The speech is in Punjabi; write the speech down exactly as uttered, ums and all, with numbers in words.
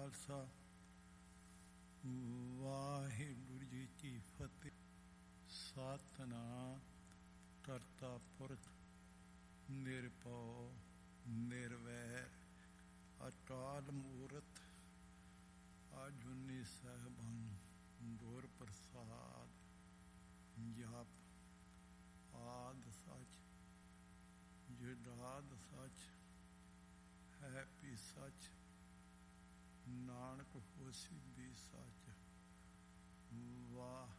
ਖਾਲਸਾ ਵਾਹਿਗੁਰੂ ਜੀ ਕੀ ਫਤਿਹ। ਸਤਿਨਾਮ ਕਰਤਾ ਪੁਰਖ ਨਿਰਭਉ ਨਿਰਵੈਰ ਅਕਾਲ ਮੂਰਤ ਅਜੂਨੀ ਸਹਿਬਨ ਗੁਰ ਪ੍ਰਸਾਦ ਜਪ ਆਦਿ ਸੱਚ ਜੁਗਾਦ ਸੱਚ ਹੈ ਵੀ ਸੱਚ ਨਾਨਕ ਹੋਸੀ ਵੀ ਸੱਚ। ਵਾਹ